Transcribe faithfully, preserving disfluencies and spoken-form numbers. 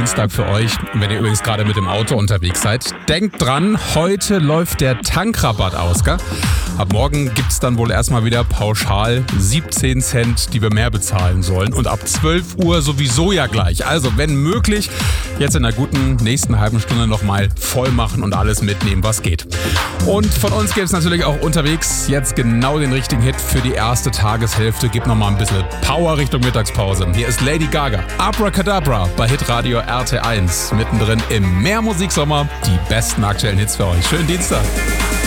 Dienstag für euch. Und wenn ihr übrigens gerade mit dem Auto unterwegs seid, denkt dran, heute läuft der Tankrabatt aus, gell? Ab morgen gibt's dann wohl erstmal wieder pauschal siebzehn Cent, die wir mehr bezahlen sollen. Und ab zwölf Uhr sowieso ja gleich. Also wenn möglich, jetzt in einer guten nächsten halben Stunde nochmal voll machen und alles mitnehmen, was geht. Und von uns gibt's natürlich auch unterwegs jetzt genau den richtigen Hit für die erste Tageshälfte. Gibt nochmal ein bisschen Power Richtung Mittagspause. Hier ist Lady Gaga, Abracadabra bei Hitradio R T eins. Mittendrin im Mehrmusiksommer. Die besten aktuellen Hits für euch. Schönen Dienstag.